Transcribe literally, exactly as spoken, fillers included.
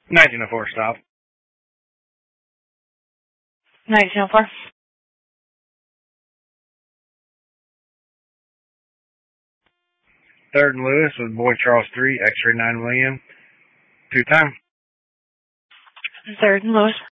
nineteen oh four, stop. nineteen oh four. Third and Lewis with Boy Charles three, X-ray nine William. Two time. Third and Lewis.